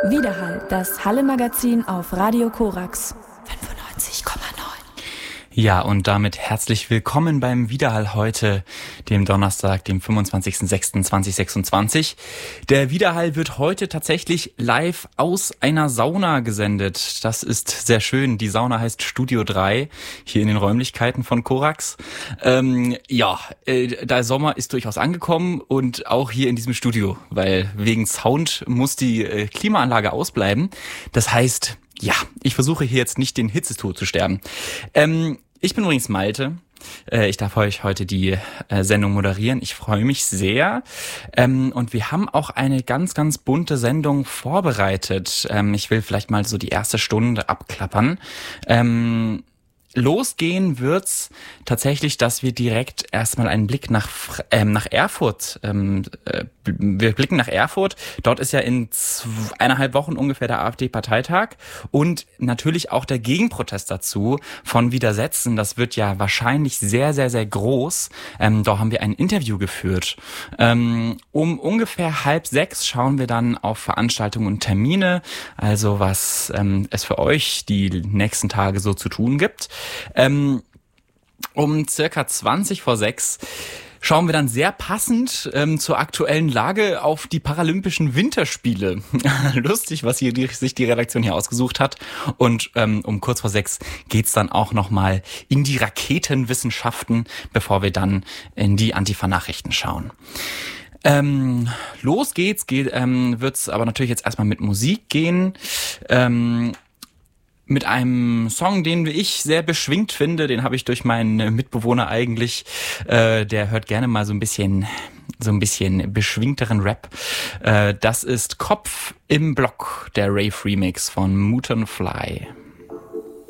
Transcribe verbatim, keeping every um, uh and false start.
Widerhall, das Halle-Magazin auf Radio Korax fünfundneunzig Komma neun. Ja, und damit herzlich willkommen beim Widerhall heute, dem Donnerstag, dem fünfundzwanzigsten sechsten zweitausendsechsundzwanzig. Der Widerhall wird heute tatsächlich live aus einer Sauna gesendet. Das ist sehr schön. Die Sauna heißt Studio drei, hier in den Räumlichkeiten von Korax. Ähm, ja, äh, der Sommer ist durchaus angekommen und auch hier in diesem Studio, weil wegen Sound muss die äh, Klimaanlage ausbleiben. Das heißt, ja, ich versuche hier jetzt nicht den Hitzetod zu sterben. Ähm, ich bin übrigens Malte. Äh, ich darf euch heute die äh, Sendung moderieren. Ich freue mich sehr. Ähm, und wir haben auch eine ganz, ganz bunte Sendung vorbereitet. Ähm, ich will vielleicht mal so die erste Stunde abklappern. Ähm, Losgehen wird's tatsächlich, dass wir direkt erstmal einen Blick nach ähm, nach Erfurt, ähm, äh, wir blicken nach Erfurt. Dort ist ja in zweieinhalb Wochen ungefähr der AfD-Parteitag und natürlich auch der Gegenprotest dazu von Widersetzen. Das wird ja wahrscheinlich sehr, sehr, sehr groß. Ähm, da haben wir ein Interview geführt. Ähm, um ungefähr halb sechs schauen wir dann auf Veranstaltungen und Termine, also was ähm, es für euch die nächsten Tage so zu tun gibt. Ähm, um circa zwanzig vor sechs schauen wir dann sehr passend ähm, zur aktuellen Lage auf die Paralympischen Winterspiele. Lustig, was hier die, sich die Redaktion hier ausgesucht hat. Und ähm, um kurz vor sechs geht's dann auch nochmal in die Raketenwissenschaften, bevor wir dann in die Antifa-Nachrichten schauen. Ähm, los geht's, geht, ähm, wird's aber natürlich jetzt erstmal mit Musik gehen. Ähm, Mit einem Song, den ich sehr beschwingt finde, den habe ich durch meinen Mitbewohner eigentlich, äh, der hört gerne mal so ein bisschen, so ein bisschen beschwingteren Rap. Äh, das ist Kopf im Block, der Rave-Remix von Muton Fly.